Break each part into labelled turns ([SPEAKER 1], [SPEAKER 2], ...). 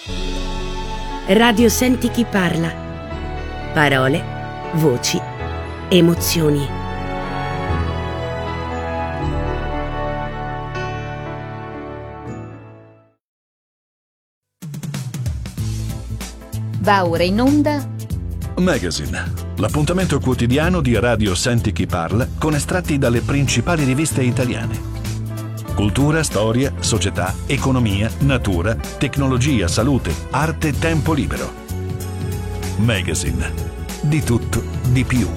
[SPEAKER 1] Radio Senti chi parla. Parole, voci, emozioni.
[SPEAKER 2] Va ora in onda
[SPEAKER 3] Magazine, l'appuntamento quotidiano di Radio Senti chi parla con estratti dalle principali riviste italiane. Cultura, storia, società, economia, natura, tecnologia, salute, arte, tempo libero. Magazine, di tutto, di più.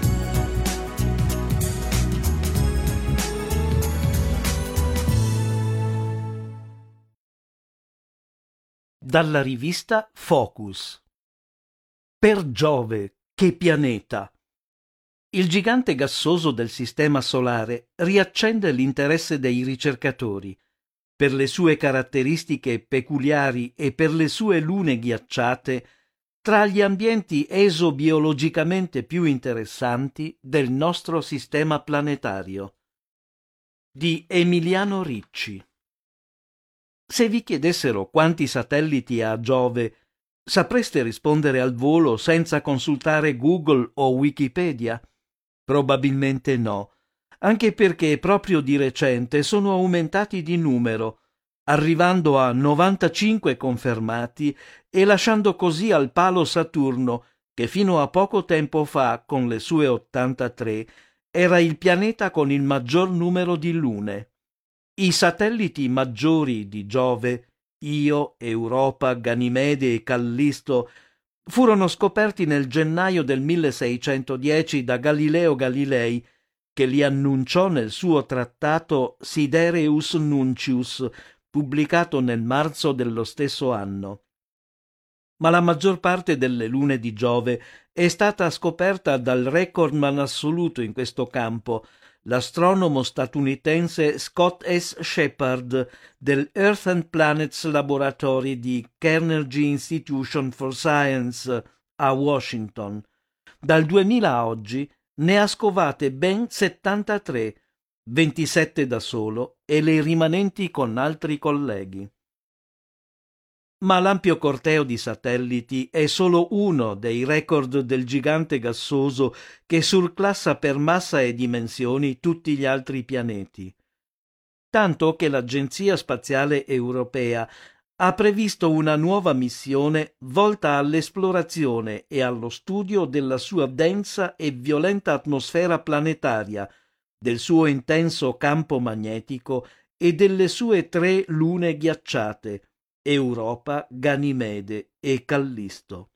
[SPEAKER 4] Dalla rivista Focus. Per Giove, che pianeta! Il gigante gassoso del Sistema Solare riaccende l'interesse dei ricercatori. Per le sue caratteristiche peculiari e per le sue lune ghiacciate, tra gli ambienti esobiologicamente più interessanti del nostro sistema planetario. Di Emiliano Ricci. Se vi chiedessero quanti satelliti ha Giove, sapreste rispondere al volo senza consultare Google o Wikipedia? Probabilmente no, anche perché proprio di recente sono aumentati di numero, arrivando a 95 confermati e lasciando così al palo Saturno, che fino a poco tempo fa, con le sue 83, era il pianeta con il maggior numero di lune. I satelliti maggiori di Giove, Io, Europa, Ganimede e Callisto, furono scoperti nel gennaio del 1610 da Galileo Galilei, che li annunciò nel suo trattato Sidereus Nuncius, pubblicato nel marzo dello stesso anno. Ma la maggior parte delle lune di Giove è stata scoperta dal recordman assoluto in questo campo, l'astronomo statunitense Scott S. Shepard del Earth and Planets Laboratory di Carnegie Institution for Science a Washington. Dal 2000 a oggi ne ha scovate ben 73, 27 da solo e le rimanenti con altri colleghi. Ma l'ampio corteo di satelliti è solo uno dei record del gigante gassoso che surclassa per massa e dimensioni tutti gli altri pianeti. Tanto che l'Agenzia Spaziale Europea ha previsto una nuova missione volta all'esplorazione e allo studio della sua densa e violenta atmosfera planetaria, del suo intenso campo magnetico e delle sue 3 lune ghiacciate, Europa, Ganimede e Callisto.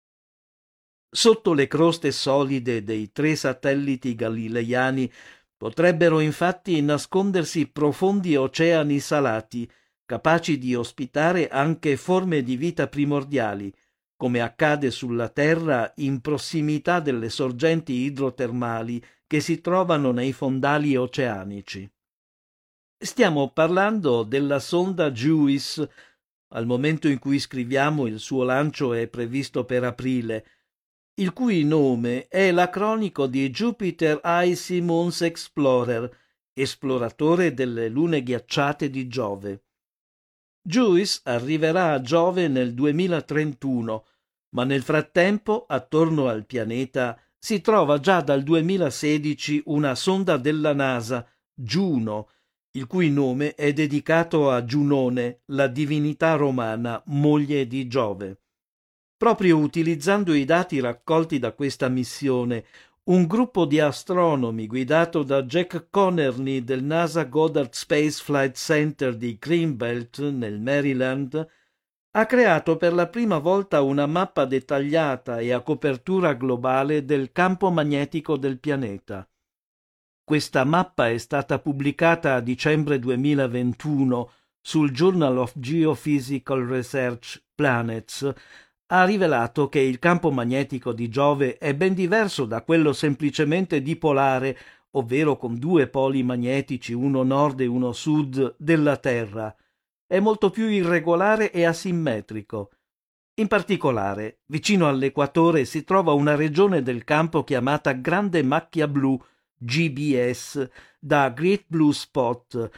[SPEAKER 4] Sotto le croste solide dei 3 satelliti galileiani potrebbero infatti nascondersi profondi oceani salati, capaci di ospitare anche forme di vita primordiali, come accade sulla Terra in prossimità delle sorgenti idrotermali che si trovano nei fondali oceanici. Stiamo parlando della sonda JUICE. Al momento in cui scriviamo il suo lancio è previsto per aprile, il cui nome è l'acronico di Jupiter Icy Moons Explorer, esploratore delle lune ghiacciate di Giove. JUICE arriverà a Giove nel 2031, ma nel frattempo, attorno al pianeta, si trova già dal 2016 una sonda della NASA, Juno, il cui nome è dedicato a Giunone, la divinità romana, moglie di Giove. Proprio utilizzando i dati raccolti da questa missione, un gruppo di astronomi guidato da Jack Connerly del NASA Goddard Space Flight Center di Greenbelt, nel Maryland, ha creato per la prima volta una mappa dettagliata e a copertura globale del campo magnetico del pianeta. Questa mappa è stata pubblicata a dicembre 2021 sul Journal of Geophysical Research Planets. Ha rivelato che il campo magnetico di Giove è ben diverso da quello semplicemente dipolare, ovvero con 2 poli magnetici, uno nord e uno sud, della Terra. È molto più irregolare e asimmetrico. In particolare, vicino all'equatore si trova una regione del campo chiamata Grande Macchia Blu, GBS, da Great Blue Spot,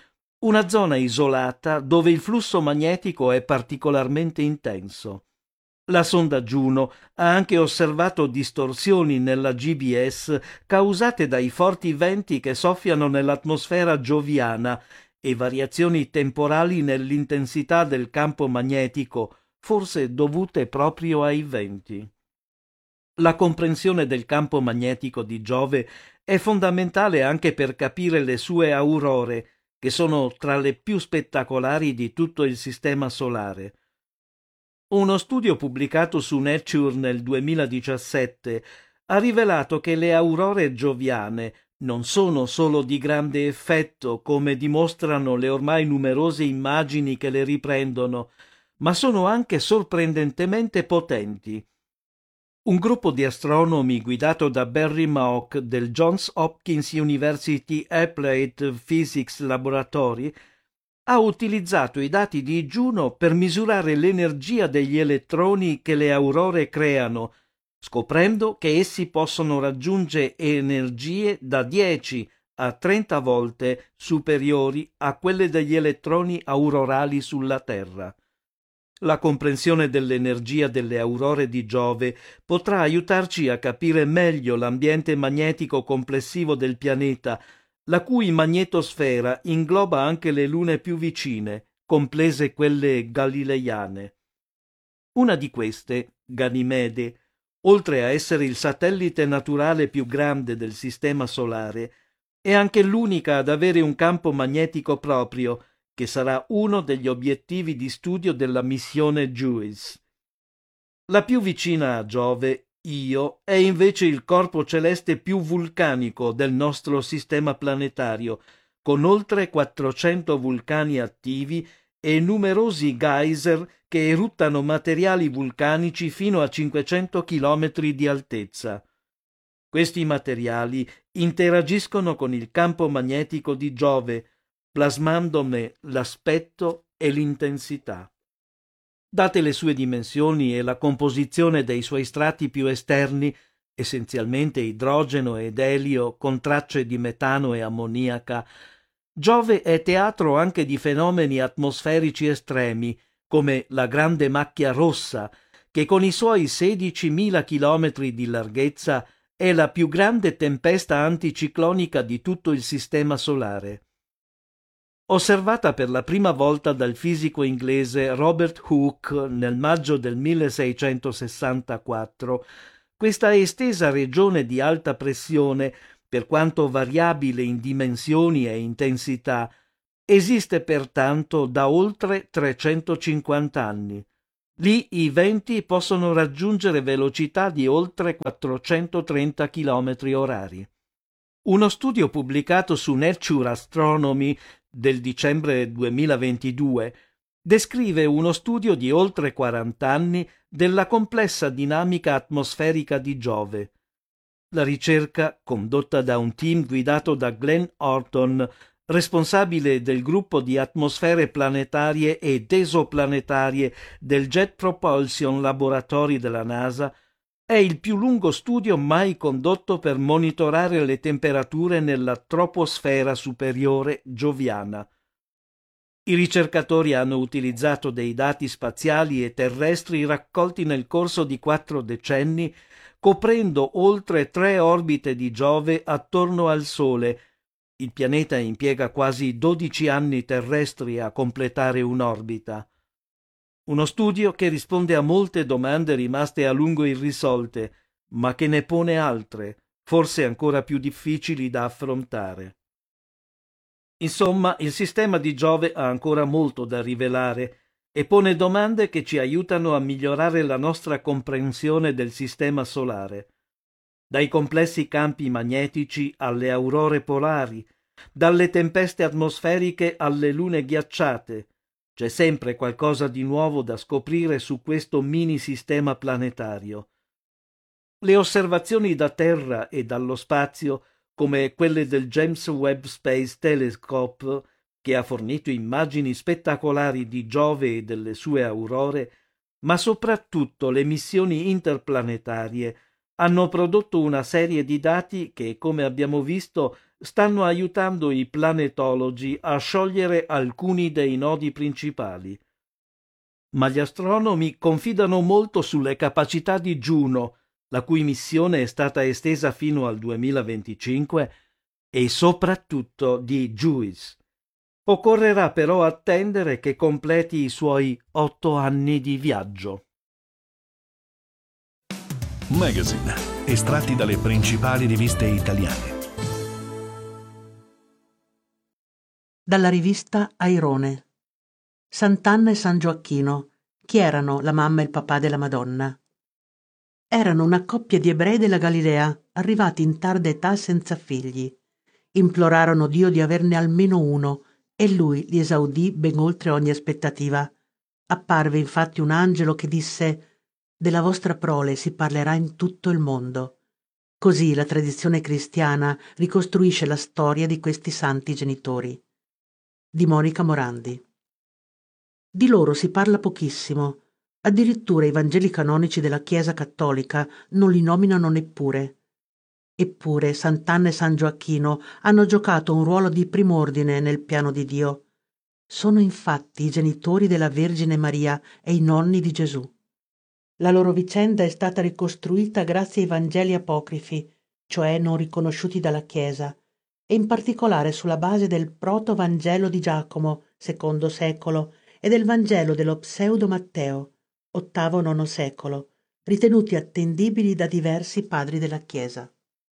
[SPEAKER 4] una zona isolata dove il flusso magnetico è particolarmente intenso. La sonda Juno ha anche osservato distorsioni nella GBS causate dai forti venti che soffiano nell'atmosfera gioviana e variazioni temporali nell'intensità del campo magnetico, forse dovute proprio ai venti. La comprensione del campo magnetico di Giove è fondamentale anche per capire le sue aurore, che sono tra le più spettacolari di tutto il sistema solare. Uno studio pubblicato su Nature nel 2017 ha rivelato che le aurore gioviane non sono solo di grande effetto, come dimostrano le ormai numerose immagini che le riprendono, ma sono anche sorprendentemente potenti. Un gruppo di astronomi guidato da Barry Mauch del Johns Hopkins University Applied Physics Laboratory ha utilizzato i dati di Juno per misurare l'energia degli elettroni che le aurore creano, scoprendo che essi possono raggiungere energie da 10 a 30 volte superiori a quelle degli elettroni aurorali sulla Terra. La comprensione dell'energia delle aurore di Giove potrà aiutarci a capire meglio l'ambiente magnetico complessivo del pianeta, la cui magnetosfera ingloba anche le lune più vicine, comprese quelle galileiane. Una di queste, Ganimede, oltre a essere il satellite naturale più grande del sistema solare, è anche l'unica ad avere un campo magnetico proprio, che sarà uno degli obiettivi di studio della missione JUICE. La più vicina a Giove, Io, è invece il corpo celeste più vulcanico del nostro sistema planetario, con oltre 400 vulcani attivi e numerosi geyser che eruttano materiali vulcanici fino a 500 chilometri di altezza. Questi materiali interagiscono con il campo magnetico di Giove, plasmandone l'aspetto e l'intensità. Date le sue dimensioni e la composizione dei suoi strati più esterni, essenzialmente idrogeno ed elio con tracce di metano e ammoniaca, Giove è teatro anche di fenomeni atmosferici estremi, come la Grande Macchia Rossa, che con i suoi 16.000 chilometri di larghezza è la più grande tempesta anticiclonica di tutto il sistema solare. Osservata per la prima volta dal fisico inglese Robert Hooke nel maggio del 1664, questa estesa regione di alta pressione, per quanto variabile in dimensioni e intensità, esiste pertanto da oltre 350 anni. Lì i venti possono raggiungere velocità di oltre 430 km orari. Uno studio pubblicato su Nature Astronomy del dicembre 2022 descrive uno studio di oltre 40 anni della complessa dinamica atmosferica di Giove. La ricerca, condotta da un team guidato da Glenn Horton, responsabile del gruppo di atmosfere planetarie ed esoplanetarie del Jet Propulsion Laboratory della NASA, è il più lungo studio mai condotto per monitorare le temperature nella troposfera superiore gioviana. I ricercatori hanno utilizzato dei dati spaziali e terrestri raccolti nel corso di 4 decenni, coprendo oltre 3 orbite di Giove attorno al Sole. Il pianeta impiega quasi 12 anni terrestri a completare un'orbita. Uno studio che risponde a molte domande rimaste a lungo irrisolte, ma che ne pone altre, forse ancora più difficili da affrontare. Insomma, il sistema di Giove ha ancora molto da rivelare e pone domande che ci aiutano a migliorare la nostra comprensione del sistema solare. Dai complessi campi magnetici alle aurore polari, dalle tempeste atmosferiche alle lune ghiacciate, c'è sempre qualcosa di nuovo da scoprire su questo mini sistema planetario. Le osservazioni da Terra e dallo spazio, come quelle del James Webb Space Telescope, che ha fornito immagini spettacolari di Giove e delle sue aurore, ma soprattutto le missioni interplanetarie, hanno prodotto una serie di dati che, come abbiamo visto, stanno aiutando i planetologi a sciogliere alcuni dei nodi principali. Ma gli astronomi confidano molto sulle capacità di Juno, la cui missione è stata estesa fino al 2025, e soprattutto di JUICE. Occorrerà però attendere che completi i suoi 8 anni di viaggio.
[SPEAKER 3] Magazine, estratti dalle principali riviste italiane.
[SPEAKER 2] Dalla rivista Airone. Sant'Anna e San Gioacchino. Chi erano la mamma e il papà della Madonna? Erano una coppia di ebrei della Galilea, arrivati in tarda età senza figli. Implorarono Dio di averne almeno uno, e lui li esaudì ben oltre ogni aspettativa. Apparve infatti un angelo che disse: «Della vostra prole si parlerà in tutto il mondo». Così la tradizione cristiana ricostruisce la storia di questi santi genitori. Di Monica Morandi. Di loro si parla pochissimo, addirittura i Vangeli canonici della Chiesa cattolica non li nominano neppure. Eppure Sant'Anna e San Gioacchino hanno giocato un ruolo di prim'ordine nel piano di Dio. Sono infatti i genitori della Vergine Maria e i nonni di Gesù. La loro vicenda è stata ricostruita grazie ai Vangeli apocrifi, cioè non riconosciuti dalla Chiesa, e in particolare sulla base del proto-Vangelo di Giacomo, secondo secolo, e del Vangelo dello pseudo Matteo, VIII-IX secolo, ritenuti attendibili da diversi padri della Chiesa.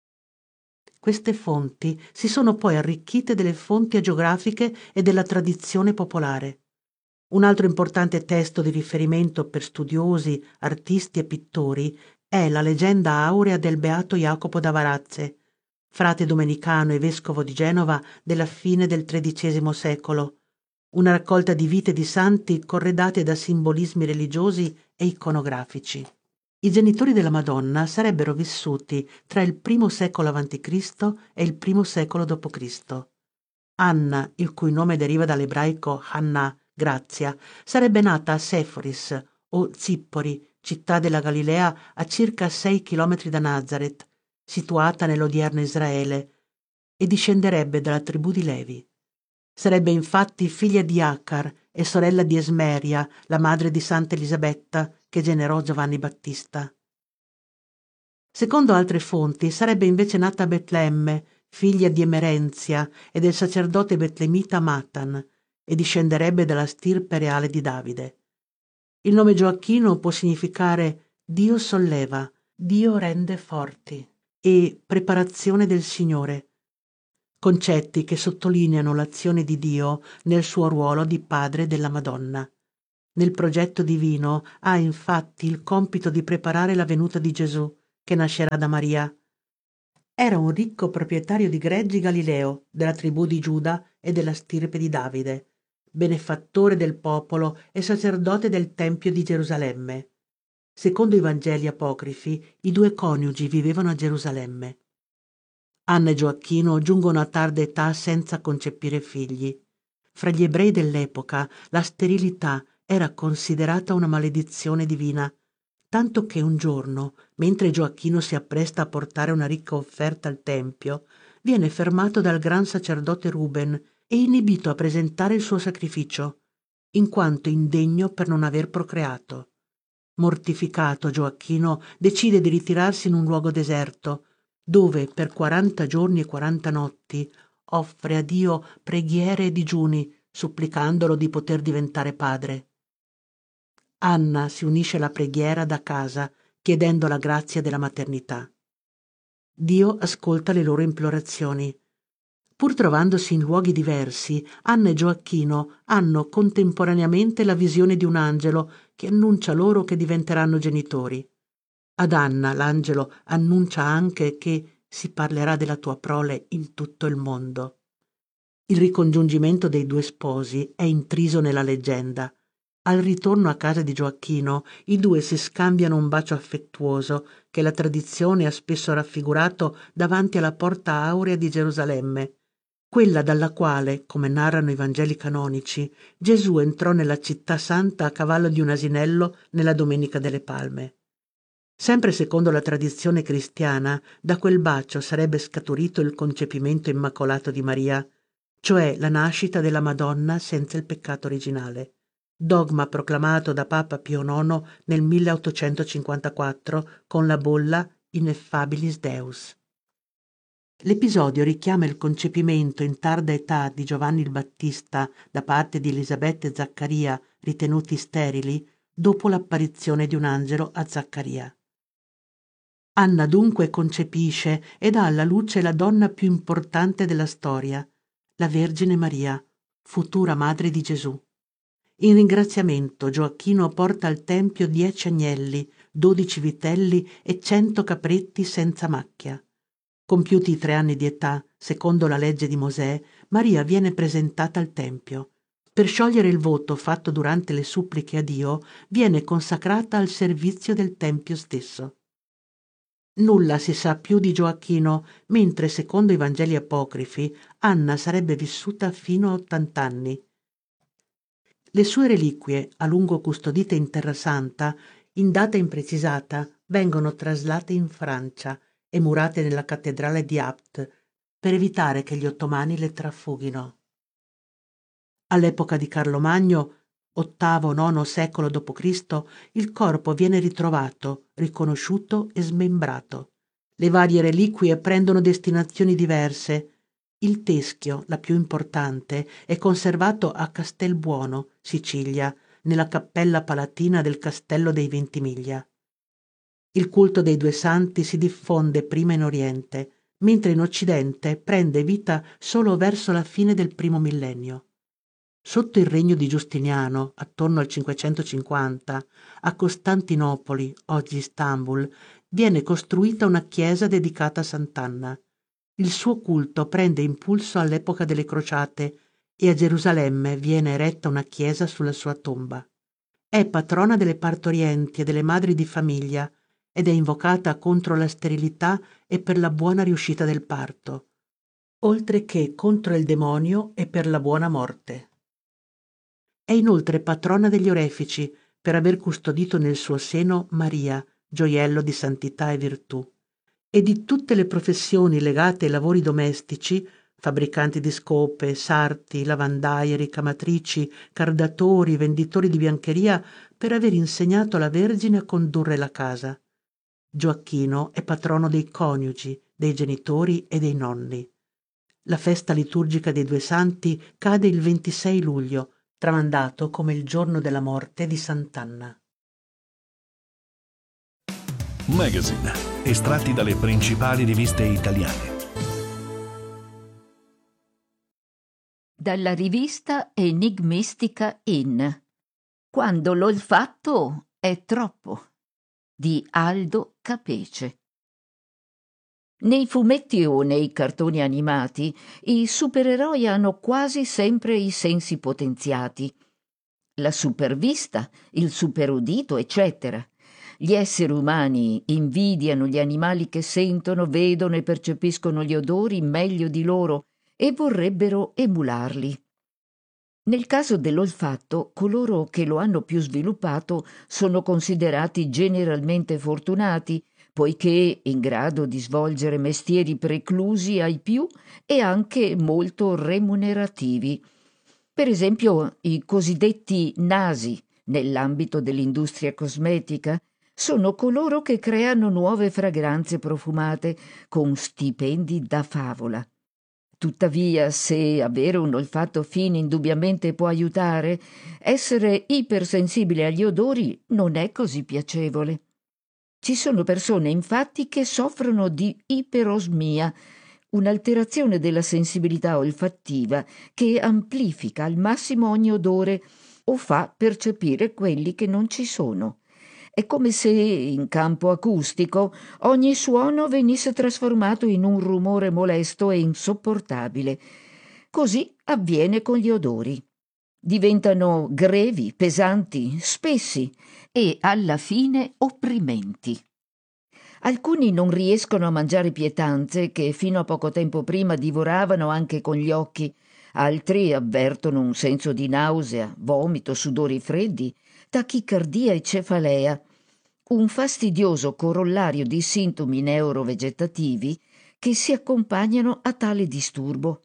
[SPEAKER 2] Queste fonti si sono poi arricchite delle fonti agiografiche e della tradizione popolare. Un altro importante testo di riferimento per studiosi, artisti e pittori è la leggenda aurea del beato Jacopo da Varazze, frate domenicano e vescovo di Genova della fine del XIII secolo, una raccolta di vite di santi corredate da simbolismi religiosi e iconografici. I genitori della Madonna sarebbero vissuti tra il I secolo a.C. e il I secolo d.C. Anna, il cui nome deriva dall'ebraico Hannah, grazia, sarebbe nata a Seforis o Zippori, città della Galilea a circa 6 chilometri da Nazareth, situata nell'odierno Israele, e discenderebbe dalla tribù di Levi. Sarebbe infatti figlia di Accar e sorella di Esmeria, la madre di Santa Elisabetta, che generò Giovanni Battista. Secondo altre fonti sarebbe invece nata a Betlemme, figlia di Emerenzia e del sacerdote betlemita Matan, e discenderebbe dalla stirpe reale di Davide. Il nome Gioacchino può significare Dio solleva, Dio rende forti e preparazione del Signore, concetti che sottolineano l'azione di Dio nel suo ruolo di padre della Madonna. Nel progetto divino ha infatti il compito di preparare la venuta di Gesù, che nascerà da Maria. Era un ricco proprietario di greggi Galileo, della tribù di Giuda e della stirpe di Davide, benefattore del popolo e sacerdote del Tempio di Gerusalemme. Secondo i Vangeli apocrifi, i due coniugi vivevano a Gerusalemme. Anna e Gioacchino giungono a tarda età senza concepire figli. Fra gli ebrei dell'epoca la sterilità era considerata una maledizione divina, tanto che un giorno, mentre Gioacchino si appresta a portare una ricca offerta al Tempio, viene fermato dal gran sacerdote Ruben e inibito a presentare il suo sacrificio, in quanto indegno per non aver procreato. Mortificato, Gioacchino decide di ritirarsi in un luogo deserto, dove per 40 giorni e 40 notti offre a Dio preghiere e digiuni, supplicandolo di poter diventare padre. Anna si unisce alla preghiera da casa, chiedendo la grazia della maternità. Dio ascolta le loro implorazioni. Pur trovandosi in luoghi diversi, Anna e Gioacchino hanno contemporaneamente la visione di un angelo che annuncia loro che diventeranno genitori. Ad Anna l'angelo annuncia anche che si parlerà della tua prole in tutto il mondo. Il ricongiungimento dei due sposi è intriso nella leggenda. Al ritorno a casa di Gioacchino, i due si scambiano un bacio affettuoso che la tradizione ha spesso raffigurato davanti alla porta aurea di Gerusalemme, quella dalla quale, come narrano i Vangeli canonici, Gesù entrò nella città santa a cavallo di un asinello nella Domenica delle Palme. Sempre secondo la tradizione cristiana, da quel bacio sarebbe scaturito il concepimento immacolato di Maria, cioè la nascita della Madonna senza il peccato originale, dogma proclamato da Papa Pio IX nel 1854 con la bolla Ineffabilis Deus. L'episodio richiama il concepimento in tarda età di Giovanni il Battista da parte di Elisabetta e Zaccaria, ritenuti sterili, dopo l'apparizione di un angelo a Zaccaria. Anna dunque concepisce e dà alla luce la donna più importante della storia, la Vergine Maria, futura madre di Gesù. In ringraziamento Gioacchino porta al tempio 10 agnelli, 12 vitelli e 100 capretti senza macchia. Compiuti i 3 anni di età, secondo la legge di Mosè, Maria viene presentata al tempio. Per sciogliere il voto fatto durante le suppliche a Dio, viene consacrata al servizio del tempio stesso. Nulla si sa più di Gioacchino, mentre secondo i Vangeli apocrifi Anna sarebbe vissuta fino a 80 anni. Le sue reliquie, a lungo custodite in Terra Santa, in data imprecisata, vengono traslate in Francia e murate nella cattedrale di Apt, per evitare che gli ottomani le trafughino. All'epoca di Carlo Magno, VIII-IX secolo d.C., il corpo viene ritrovato, riconosciuto e smembrato. Le varie reliquie prendono destinazioni diverse. Il teschio, la più importante, è conservato a Castelbuono, Sicilia, nella cappella palatina del Castello dei Ventimiglia. Il culto dei 2 santi si diffonde prima in Oriente, mentre in Occidente prende vita solo verso la fine del primo millennio. Sotto il regno di Giustiniano, attorno al 550, a Costantinopoli, oggi Istanbul, viene costruita una chiesa dedicata a Sant'Anna. Il suo culto prende impulso all'epoca delle crociate e a Gerusalemme viene eretta una chiesa sulla sua tomba. È patrona delle partorienti e delle madri di famiglia ed è invocata contro la sterilità e per la buona riuscita del parto, oltre che contro il demonio e per la buona morte. È inoltre patrona degli orefici per aver custodito nel suo seno Maria, gioiello di santità e virtù, e di tutte le professioni legate ai lavori domestici, fabbricanti di scope, sarti, lavandaie, ricamatrici, cardatori, venditori di biancheria, per aver insegnato alla Vergine a condurre la casa. Gioacchino è patrono dei coniugi, dei genitori e dei nonni. La festa liturgica dei 2 santi cade il 26 luglio, tramandato come il giorno della morte di Sant'Anna.
[SPEAKER 3] Magazine, estratti dalle principali riviste italiane.
[SPEAKER 5] Dalla rivista enigmistica In. Quando l'olfatto è troppo, di Aldo Capece. Nei fumetti o nei cartoni animati i supereroi hanno quasi sempre i sensi potenziati. La supervista, il superudito, eccetera. Gli esseri umani invidiano gli animali che sentono, vedono e percepiscono gli odori meglio di loro e vorrebbero emularli. Nel caso dell'olfatto, coloro che lo hanno più sviluppato sono considerati generalmente fortunati, poiché in grado di svolgere mestieri preclusi ai più e anche molto remunerativi. Per esempio, i cosiddetti nasi, nell'ambito dell'industria cosmetica, sono coloro che creano nuove fragranze profumate con stipendi da favola. Tuttavia, se avere un olfatto fine indubbiamente può aiutare, essere ipersensibile agli odori non è così piacevole. Ci sono persone, infatti, che soffrono di iperosmia, un'alterazione della sensibilità olfattiva che amplifica al massimo ogni odore o fa percepire quelli che non ci sono. È come se, in campo acustico, ogni suono venisse trasformato in un rumore molesto e insopportabile. Così avviene con gli odori. Diventano grevi, pesanti, spessi e alla fine opprimenti. Alcuni non riescono a mangiare pietanze che fino a poco tempo prima divoravano anche con gli occhi, altri avvertono un senso di nausea, vomito, sudori freddi, tachicardia e cefalea. un fastidioso corollario di sintomi neurovegetativi che si accompagnano a tale disturbo.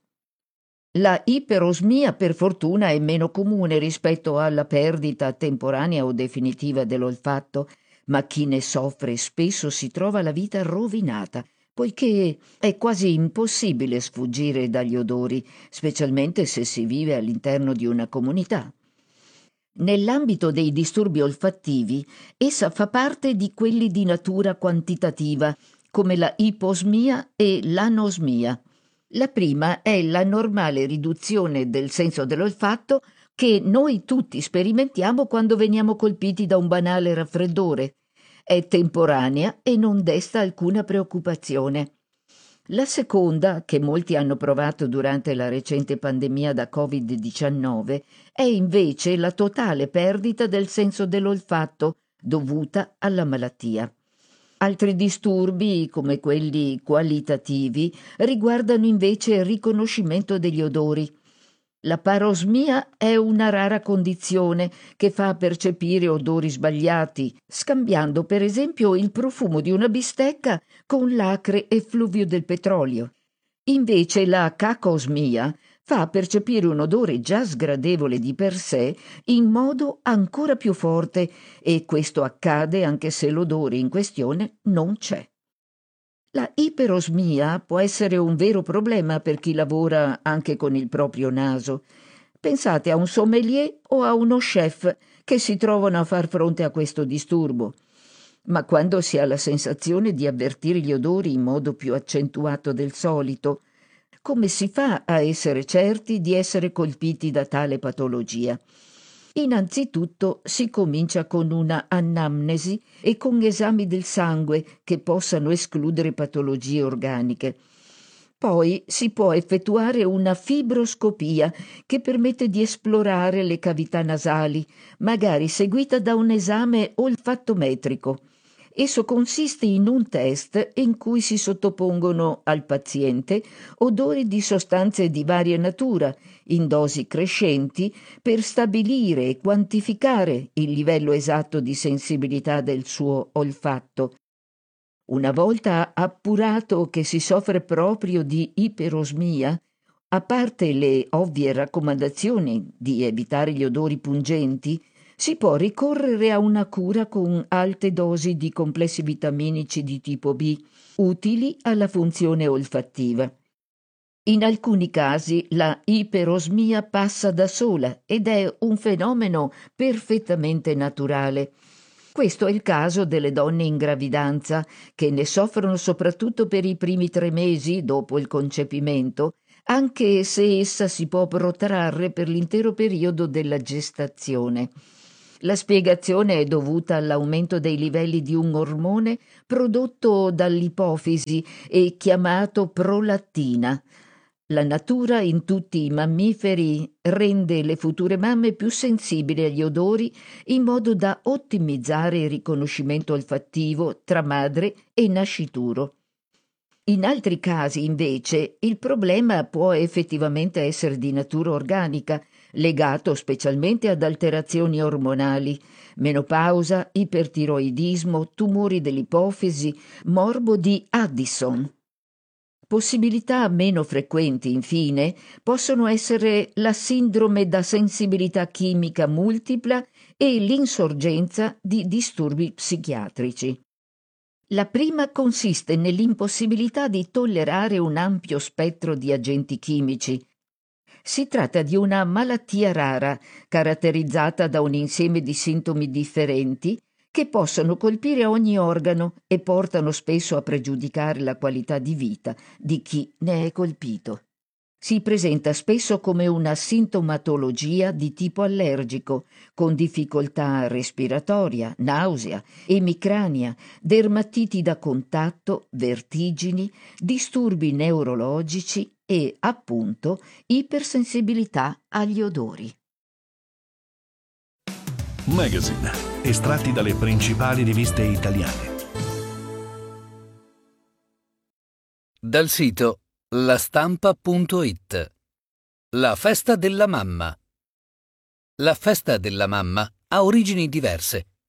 [SPEAKER 5] La iperosmia, per fortuna, è meno comune rispetto alla perdita temporanea o definitiva dell'olfatto, ma chi ne soffre spesso si trova la vita rovinata, poiché è quasi impossibile sfuggire dagli odori, specialmente se si vive all'interno di una comunità. Nell'ambito dei disturbi olfattivi, essa fa parte di quelli di natura quantitativa, come la iposmia e l'anosmia. La prima è la normale riduzione del senso dell'olfatto che noi tutti sperimentiamo quando veniamo colpiti da un banale raffreddore. È temporanea e non desta alcuna preoccupazione. La seconda, che molti hanno provato durante la recente pandemia da Covid-19, è invece la totale perdita del senso dell'olfatto dovuta alla malattia. Altri disturbi, come quelli qualitativi, riguardano invece il riconoscimento degli odori. La parosmia è una rara condizione che fa percepire odori sbagliati, scambiando per esempio il profumo di una bistecca con l'acre effluvio del petrolio. Invece la cacosmia fa percepire un odore già sgradevole di per sé in modo ancora più forte, e questo accade anche se l'odore in questione non c'è. La iperosmia può essere un vero problema per chi lavora anche con il proprio naso. Pensate a un sommelier o a uno chef che si trovano a far fronte a questo disturbo. Ma quando si ha la sensazione di avvertire gli odori in modo più accentuato del solito, come si fa a essere certi di essere colpiti da tale patologia? Innanzitutto si comincia con una anamnesi e con esami del sangue che possano escludere patologie organiche. Poi si può effettuare una fibroscopia che permette di esplorare le cavità nasali, magari seguita da un esame olfattometrico. Esso consiste in un test in cui si sottopongono al paziente odori di sostanze di varia natura, in dosi crescenti, per stabilire e quantificare il livello esatto di sensibilità del suo olfatto. Una volta appurato che si soffre proprio di iperosmia, a parte le ovvie raccomandazioni di evitare gli odori pungenti, si può ricorrere a una cura con alte dosi di complessi vitaminici di tipo B, utili alla funzione olfattiva. In alcuni casi la iperosmia passa da sola ed è un fenomeno perfettamente naturale. Questo è il caso delle donne in gravidanza, che ne soffrono soprattutto per i primi 3 mesi dopo il concepimento, anche se essa si può protrarre per l'intero periodo della gestazione. La spiegazione è dovuta all'aumento dei livelli di un ormone prodotto dall'ipofisi e chiamato prolattina. La natura in tutti i mammiferi rende le future mamme più sensibili agli odori in modo da ottimizzare il riconoscimento olfattivo tra madre e nascituro. In altri casi, invece, il problema può effettivamente essere di natura organica, legato specialmente ad alterazioni ormonali, menopausa, ipertiroidismo, tumori dell'ipofisi, morbo di Addison. Possibilità meno frequenti, infine, possono essere la sindrome da sensibilità chimica multipla e l'insorgenza di disturbi psichiatrici. La prima consiste nell'impossibilità di tollerare un ampio spettro di agenti chimici. Si tratta di una malattia rara, caratterizzata da un insieme di sintomi differenti che possono colpire ogni organo e portano spesso a pregiudicare la qualità di vita di chi ne è colpito. Si presenta spesso come una sintomatologia di tipo allergico, con difficoltà respiratoria, nausea, emicrania, dermatiti da contatto, vertigini, disturbi neurologici e, appunto, ipersensibilità agli odori.
[SPEAKER 3] Magazine, estratti dalle principali riviste italiane.
[SPEAKER 6] Dal sito lastampa.it. La festa della mamma. La festa della mamma ha origini diverse.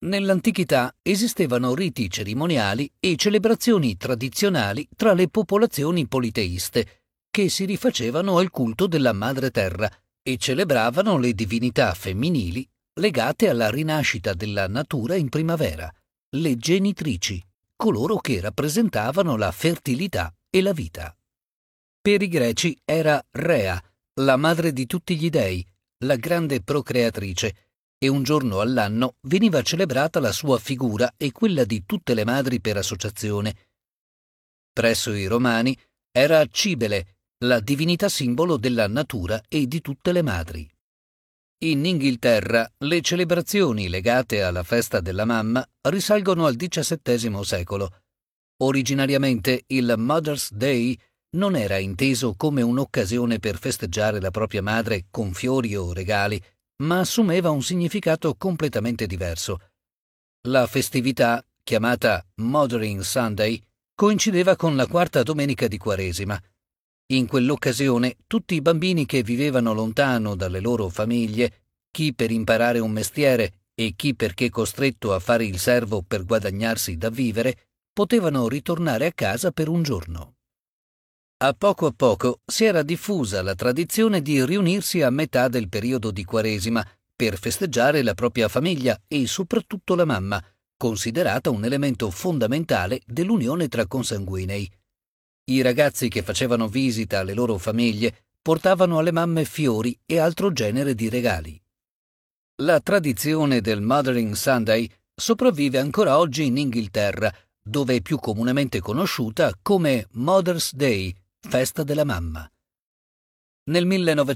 [SPEAKER 6] Nell'antichità esistevano riti cerimoniali e celebrazioni tradizionali tra le popolazioni politeiste, che si rifacevano al culto della madre terra e celebravano le divinità femminili legate alla rinascita della natura in primavera, le genitrici, coloro che rappresentavano la fertilità e la vita. Per i greci era Rea, la madre di tutti gli dei, la grande procreatrice, e un giorno all'anno veniva celebrata la sua figura e quella di tutte le madri per associazione. Presso i Romani era Cibele, la divinità simbolo della natura e di tutte le madri. In Inghilterra le celebrazioni legate alla festa della mamma risalgono al XVII secolo. Originariamente il Mother's Day non era inteso come un'occasione per festeggiare la propria madre con fiori o regali, ma assumeva un significato completamente diverso. La festività, chiamata Mothering Sunday, coincideva con la quarta domenica di Quaresima. In quell'occasione tutti i bambini che vivevano lontano dalle loro famiglie, chi per imparare un mestiere e chi perché costretto a fare il servo per guadagnarsi da vivere, potevano ritornare a casa per un giorno. A poco si era diffusa la tradizione di riunirsi a metà del periodo di Quaresima per festeggiare la propria famiglia e soprattutto la mamma, considerata un elemento fondamentale dell'unione tra consanguinei. I ragazzi che facevano visita alle loro famiglie portavano alle mamme fiori e altro genere di regali. La tradizione del Mothering Sunday sopravvive ancora oggi in Inghilterra, dove è più comunemente conosciuta come Mother's Day, festa della mamma. Nel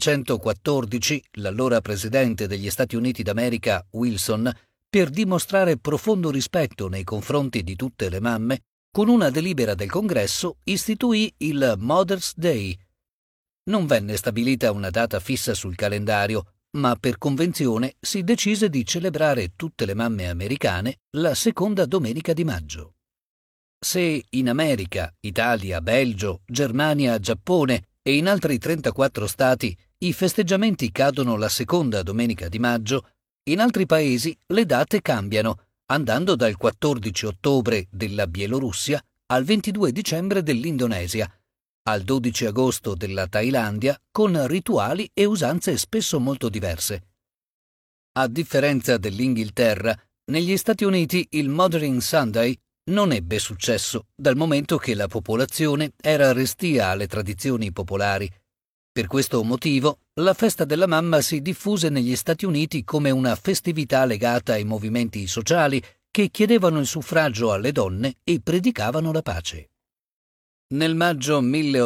[SPEAKER 6] 1914, l'allora presidente degli Stati Uniti d'America, Wilson, per dimostrare profondo rispetto nei confronti di tutte le mamme, con una delibera del Congresso istituì il Mother's Day. Non venne stabilita una data fissa sul calendario, ma per convenzione si decise di celebrare tutte le mamme americane la seconda domenica di maggio. Se in America, Italia, Belgio, Germania, Giappone e in altri 34 stati i festeggiamenti cadono la seconda domenica di maggio, in altri paesi le date cambiano, andando dal 14 ottobre della Bielorussia al 22 dicembre dell'Indonesia, al 12 agosto della Thailandia, con rituali e usanze spesso molto diverse. A differenza dell'Inghilterra, negli Stati Uniti il Mothering Sunday non ebbe successo dal momento che la popolazione era restia alle tradizioni popolari. Per questo motivo, la festa della mamma si diffuse negli Stati Uniti come una festività legata ai movimenti sociali che chiedevano il suffragio alle donne e predicavano la pace. Nel maggio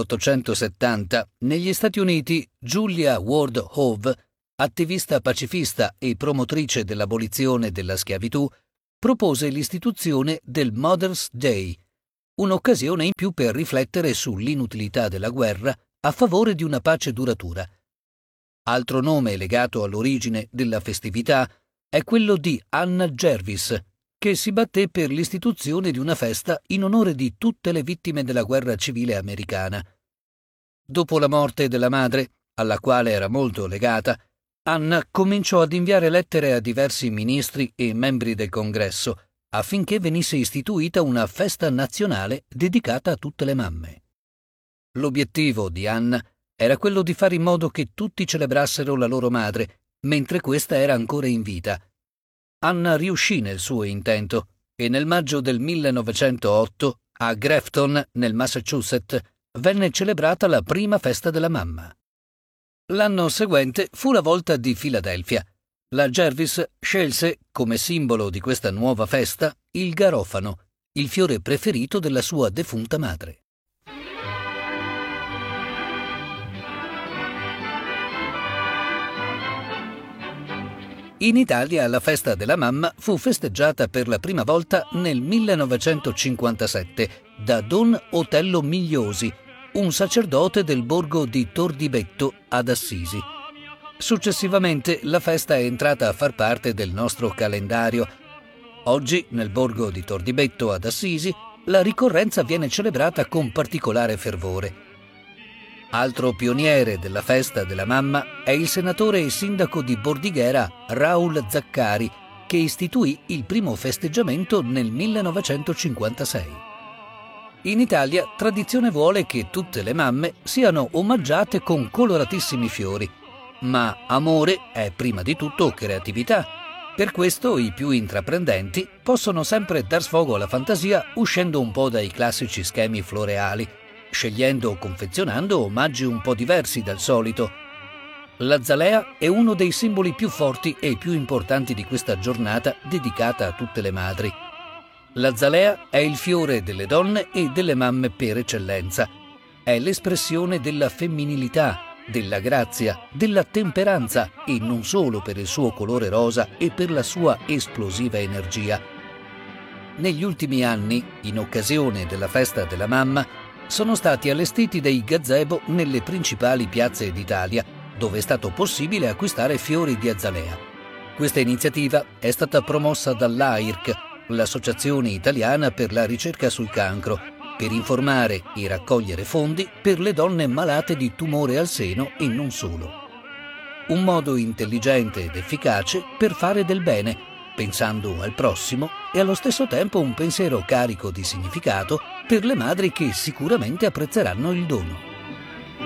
[SPEAKER 6] 1870, negli Stati Uniti, Julia Ward Howe, attivista pacifista e promotrice dell'abolizione della schiavitù, propose l'istituzione del Mother's Day, un'occasione in più per riflettere sull'inutilità della guerra a favore di una pace duratura. Altro nome legato all'origine della festività è quello di Anna Jervis, che si batté per l'istituzione di una festa in onore di tutte le vittime della guerra civile americana. Dopo la morte della madre, alla quale era molto legata, Anna cominciò ad inviare lettere a diversi ministri e membri del Congresso affinché venisse istituita una festa nazionale dedicata a tutte le mamme. L'obiettivo di Anna era quello di fare in modo che tutti celebrassero la loro madre, mentre questa era ancora in vita. Anna riuscì nel suo intento e nel maggio del 1908 a Grafton, nel Massachusetts, venne celebrata la prima festa della mamma. L'anno seguente fu la volta di Filadelfia. La Jervis scelse come simbolo di questa nuova festa il garofano, il fiore preferito della sua defunta madre. In Italia la festa della mamma fu festeggiata per la prima volta nel 1957 da Don Otello Migliosi, un sacerdote del borgo di Tordibetto ad Assisi. Successivamente la festa è entrata a far parte del nostro calendario. Oggi, nel borgo di Tordibetto ad Assisi, la ricorrenza viene celebrata con particolare fervore. Altro pioniere della festa della mamma è il senatore e sindaco di Bordighera Raul Zaccari, che istituì il primo festeggiamento nel 1956. In Italia tradizione vuole che tutte le mamme siano omaggiate con coloratissimi fiori, ma amore è prima di tutto creatività. Per questo i più intraprendenti possono sempre dar sfogo alla fantasia uscendo un po' dai classici schemi floreali, scegliendo o confezionando omaggi un po' diversi dal solito. L'azalea è uno dei simboli più forti e più importanti di questa giornata dedicata a tutte le madri. L'azalea è il fiore delle donne e delle mamme per eccellenza. È l'espressione della femminilità, della grazia, della temperanza e non solo per il suo colore rosa e per la sua esplosiva energia. Negli ultimi anni, in occasione della festa della mamma, sono stati allestiti dei gazebo nelle principali piazze d'Italia, dove è stato possibile acquistare fiori di azalea. Questa iniziativa è stata promossa dall'AIRC, l'Associazione Italiana per la Ricerca sul Cancro, per informare e raccogliere fondi per le donne malate di tumore al seno e non solo. Un modo intelligente ed efficace per fare del bene, pensando al prossimo e allo stesso tempo un pensiero carico di significato per le madri che sicuramente apprezzeranno il dono.